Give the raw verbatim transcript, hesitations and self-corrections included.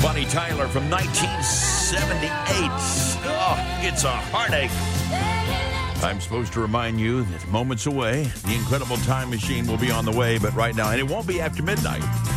Bonnie Tyler from nineteen seventy-eight. Oh, it's a heartache. I'm supposed to remind you that moments away, the Incredible Time Machine will be on the way, but right now, and it won't be after midnight.